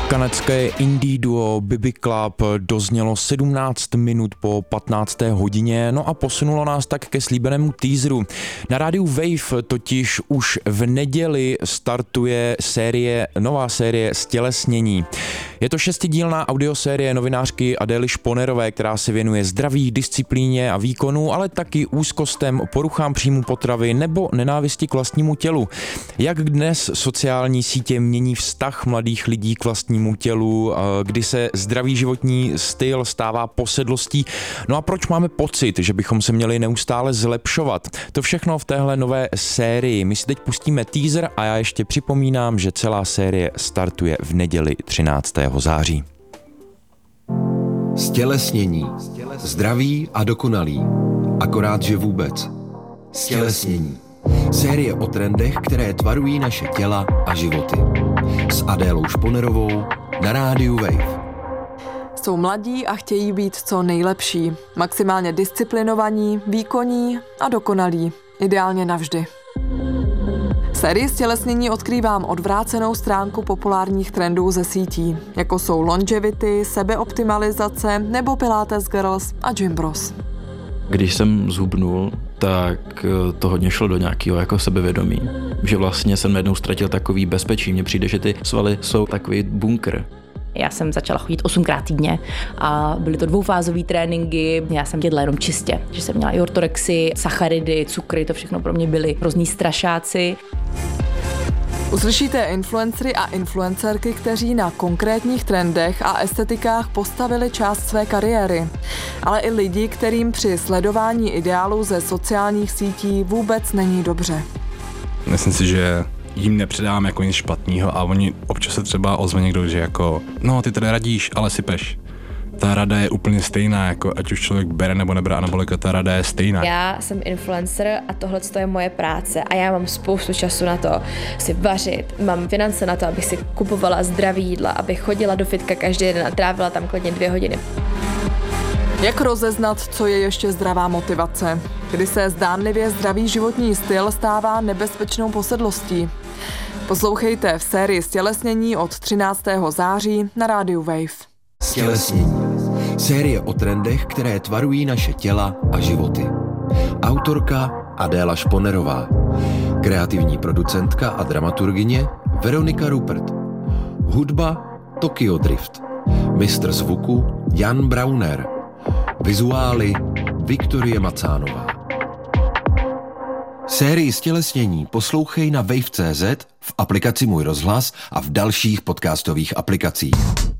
Kanadské indie duo Bibi Club doznělo 17 minut po 15. hodině, no a posunulo nás tak ke slíbenému teaseru. Na rádiu Wave totiž už v neděli startuje nová série Stělesnění. Je to 6dílná audiosérie novinářky Adély Šponerové, která se věnuje zdraví, disciplíně a výkonu, ale taky úzkostem, poruchám příjmu potravy nebo nenávisti k vlastnímu tělu. Jak dnes sociální sítě mění vztah mladých lidí k vlastnímu tělu, kdy se zdravý životní styl stává posedlostí, no a proč máme pocit, že bychom se měli neustále zlepšovat. To všechno v téhle nové sérii. My si teď pustíme teaser a já ještě připomínám, že celá série startuje v neděli 13. září. Stělesnění. Zdraví a dokonalý. Akorát, že vůbec. Stělesnění. Série o trendech, které tvarují naše těla a životy. S Adélou Šponerovou na rádiu Wave. Jsou mladí a chtějí být co nejlepší. Maximálně disciplinovaní, výkonní a dokonalí. Ideálně navždy. Sérii Stělesnění odkrývám odvrácenou stránku populárních trendů ze sítí, jako jsou longevity, sebeoptimalizace nebo Pilates Girls a Gym Bros. Když jsem zhubnul, tak to hodně šlo do nějakého jako sebevědomí. Že vlastně jsem najednou ztratil takový bezpečí. Mně přijde, že ty svaly jsou takový bunkr. Já jsem začala chodit 8krát týdně a byly to dvoufázové tréninky. Já jsem jedla jenom čistě, že jsem měla i ortorexii, sacharidy, cukry, to všechno pro mě byly hrozný strašáci. Uslyšíte influencery a influencerky, kteří na konkrétních trendech a estetikách postavili část své kariéry, ale i lidi, kterým při sledování ideálů ze sociálních sítí vůbec není dobře. Myslím si, že jim nepředám jako nic špatného a oni občas se třeba ozve někdo, že jako no ty tady radíš, ale sypeš. Ta rada je úplně stejná, jako ať už člověk bere nebo nebere anabolika, ta rada je stejná. Já jsem influencer a tohle je moje práce a já mám spoustu času na to si vařit. Mám finance na to, abych si kupovala zdravý jídla, abych chodila do fitka každý den a trávila tam klidně 2 hodiny. Jak rozeznat, co je ještě zdravá motivace? Kdy se zdánlivě zdravý životní styl stává nebezpečnou posedlostí? Poslouchejte v sérii Stělesnění od 13. září na rádiu Wave. Stělesnění. Série o trendech, které tvarují naše těla a životy. Autorka Adéla Šponerová. Kreativní producentka a dramaturgyně Veronika Rupert. Hudba Tokyo Drift. Mistr zvuku Jan Brauner. Vizuály Viktorie Macánová. Sérii Stělesnění poslouchej na wave.cz, v aplikaci Můj rozhlas a v dalších podcastových aplikacích.